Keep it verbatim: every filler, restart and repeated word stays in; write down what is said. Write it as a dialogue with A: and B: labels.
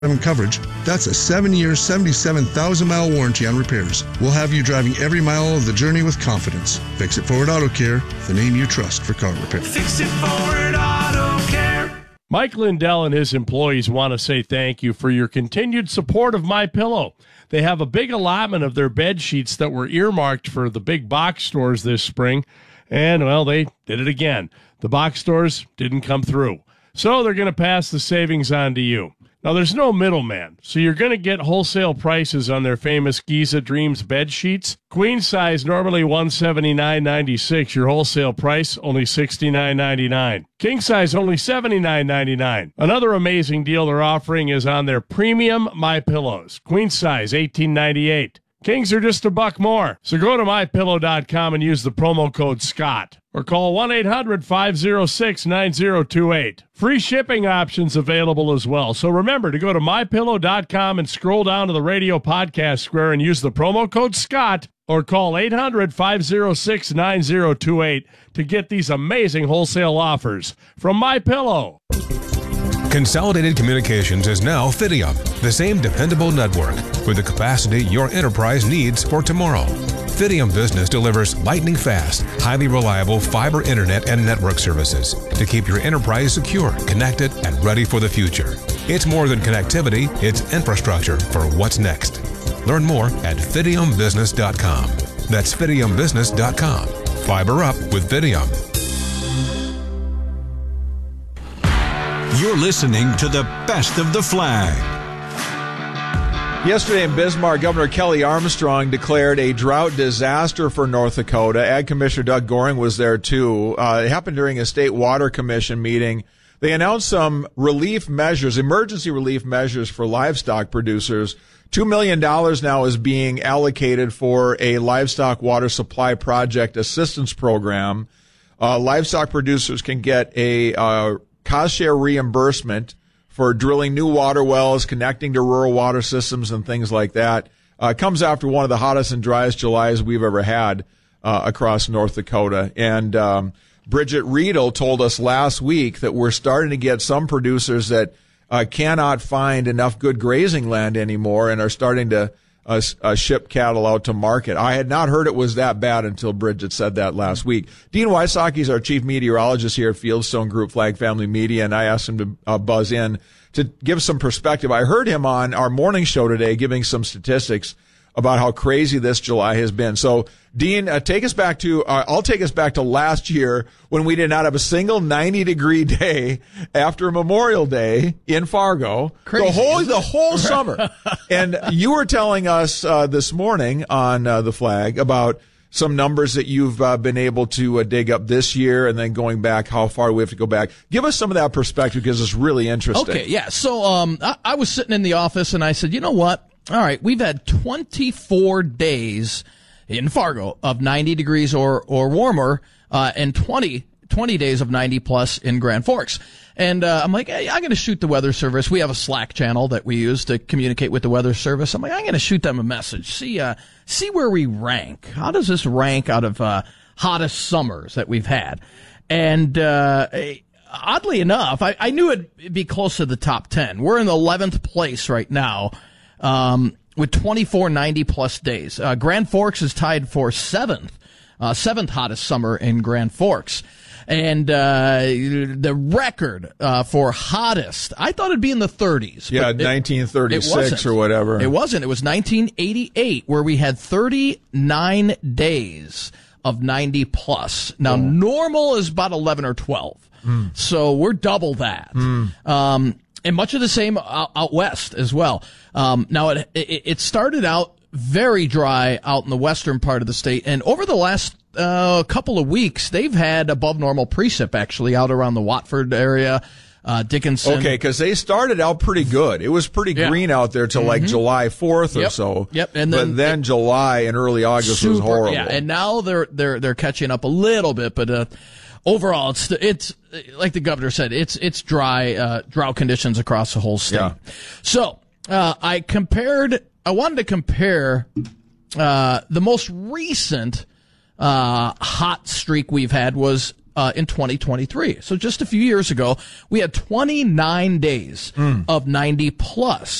A: coverage, that's a seven-year, seventy-seven thousand mile warranty on repairs. We'll have you driving every mile of the journey with confidence. Fix It Forward Auto Care, the name you trust for car repair.
B: Fix It Forward Auto Care.
C: Mike Lindell and his employees want to say thank you for your continued support of MyPillow. They have a big allotment of their bed sheets that were earmarked for the big box stores this spring, and, well, they did it again. The box stores didn't come through, so they're going to pass the savings on to you. Now, there's no middleman, so you're going to get wholesale prices on their famous Giza Dreams bed sheets. Queen size, normally one hundred seventy-nine dollars and ninety-six cents. Your wholesale price, only sixty-nine dollars and ninety-nine cents. King size, only seventy-nine dollars and ninety-nine cents. Another amazing deal they're offering is on their premium MyPillows. Queen size, eighteen dollars and ninety-eight cents. Kings are just a buck more. So go to my pillow dot com and use the promo code SCOTT. Or call one eight hundred five oh six nine oh two eight. Free shipping options available as well. So remember to go to my pillow dot com and scroll down to the radio podcast square and use the promo code SCOTT. Or call eight hundred five oh six nine oh two eight to get these amazing wholesale offers from MyPillow.
D: Consolidated Communications is now Fidium, the same dependable network with the capacity your enterprise needs for tomorrow. Fidium Business delivers lightning-fast, highly reliable fiber internet and network services to keep your enterprise secure, connected, and ready for the future. It's more than connectivity, it's infrastructure for what's next. Learn more at fidium business dot com. That's fidium business dot com. Fiber up with Fidium.
E: You're listening to the Best of the Flag.
F: Yesterday in Bismarck, Governor Kelly Armstrong declared a drought disaster for North Dakota. Ag Commissioner Doug Goring was there, too. Uh, it happened during a State Water Commission meeting. They announced some relief measures, emergency relief measures for livestock producers. Two million dollars now is being allocated for a livestock water supply project assistance program. Uh, livestock producers can get a uh, cost share reimbursement for drilling new water wells, connecting to rural water systems and things like that. Uh, it comes after one of the hottest and driest Julys we've ever had uh, across North Dakota. And um, Bridget Riedel told us last week that we're starting to get some producers that uh, cannot find enough good grazing land anymore and are starting to uh, uh, ship cattle out to market. I had not heard it was that bad until Bridget said that last week. Dean Wysocki is our chief meteorologist here at Fieldstone Group Flag Family Media, and I asked him to uh, buzz in to give some perspective. I heard him on our morning show today giving some statistics about how crazy this July has been. So, Dean, uh, take us back to, uh, I'll take us back to last year when we did not have a single ninety degree day after Memorial Day in Fargo.
G: Crazy,
F: the whole, the whole summer. And you were telling us, uh, this morning on, uh, the flag about some numbers that you've uh, been able to uh, dig up this year, and then going back, how far we have to go back. Give us some of that perspective because it's really interesting.
G: Okay, yeah. So um, I, I was sitting in the office, and I said, you know what? All right, we've had twenty-four days in Fargo of ninety degrees or, or warmer, uh, and twenty, twenty days of ninety plus in Grand Forks. And uh, I'm like, hey, I'm going to shoot the Weather Service. We have a Slack channel that we use to communicate with the Weather Service. I'm like, I'm going to shoot them a message. See, uh, see where we rank. How does this rank out of uh, hottest summers that we've had? And uh, oddly enough, I, I knew it'd be close to the top ten. We're in the eleventh place right now. Um, with twenty-four ninety plus days. Uh, Grand Forks is tied for seventh, uh, seventh hottest summer in Grand Forks. And, uh, the record, uh, for hottest, I thought it'd be in the thirties.
F: Yeah,
G: but it,
F: nineteen thirty-six or whatever.
G: It wasn't. It was nineteen eighty-eight where we had thirty-nine days of ninety plus. Now, oh. normal is about eleven or twelve. Mm. So we're double that. Mm. Um, And much of the same out, out west as well. Um, now, it, it, it started out very dry out in the western part of the state, and over the last uh, couple of weeks, they've had above normal precip actually out around the Watford area, uh, Dickinson.
F: Okay, because they started out pretty good. It was pretty yeah. green out there till mm-hmm. like July fourth
G: yep.
F: or so.
G: Yep, and then
F: but then
G: it,
F: July and early August
G: super,
F: was horrible.
G: Yeah, and now they're they're they're catching up a little bit, but uh, overall, it's it's like the governor said, it's it's dry uh, drought conditions across the whole state.
F: Yeah.
G: So uh, I compared. I wanted to compare uh, the most recent uh, hot streak we've had was uh, in twenty twenty-three. So just a few years ago, we had twenty-nine days mm. of ninety plus.